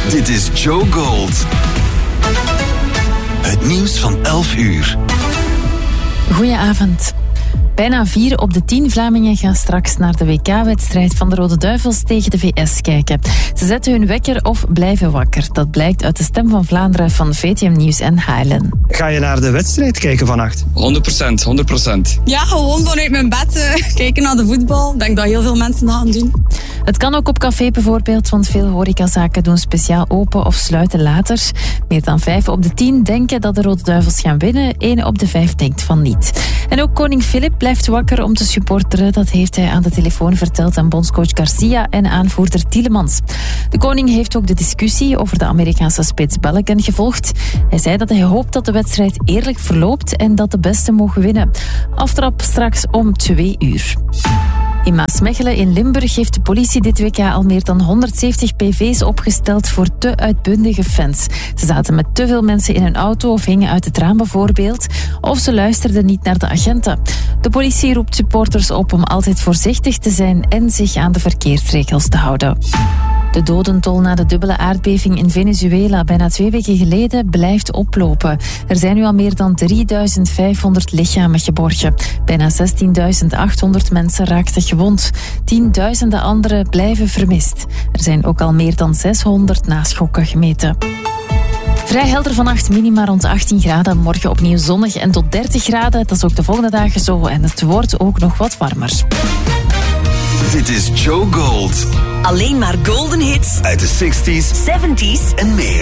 Dit is Joe Gold. Het nieuws van 11 uur. Goedenavond. Bijna 4 op de 10 Vlamingen gaan straks naar de WK-wedstrijd van de Rode Duivels tegen de VS kijken. Ze zetten hun wekker of blijven wakker. Dat blijkt uit de Stem van Vlaanderen van VTM Nieuws en Highland. Ga je naar de wedstrijd kijken vannacht? 100%. Ja, gewoon vanuit mijn bed kijken naar de voetbal. Ik denk dat heel veel mensen dat gaan doen. Het kan ook op café bijvoorbeeld, want veel horecazaken doen speciaal open of sluiten later. Meer dan 5 op de 10 denken dat de Rode Duivels gaan winnen. 1 op de 5 denkt van niet. En ook koning Filip blijft wakker om te supporteren. Dat heeft hij aan de telefoon verteld aan bondscoach Garcia en aanvoerder Tielemans. De koning heeft ook de discussie over de Amerikaanse spits Balogun gevolgd. Hij zei dat hij hoopt dat de wedstrijd eerlijk verloopt en dat de beste mogen winnen. Aftrap straks om 2 uur. In Maasmechelen in Limburg heeft de politie dit WK al meer dan 170 PV's opgesteld voor te uitbundige fans. Ze zaten met te veel mensen in hun auto of hingen uit het raam bijvoorbeeld, of ze luisterden niet naar de agenten. De politie roept supporters op om altijd voorzichtig te zijn en zich aan de verkeersregels te houden. De dodentol na de dubbele aardbeving in Venezuela bijna 2 weken geleden blijft oplopen. Er zijn nu al meer dan 3500 lichamen geborgen. Bijna 16.800 mensen raakten gewond. Tienduizenden anderen blijven vermist. Er zijn ook al meer dan 600 naschokken gemeten. Vrij helder vannacht, minima rond 18 graden. Morgen opnieuw zonnig en tot 30 graden. Dat is ook de volgende dagen zo. En het wordt ook nog wat warmer. Dit is Joe Gold. Alleen maar golden hits Uit de 60s, 70s en meer.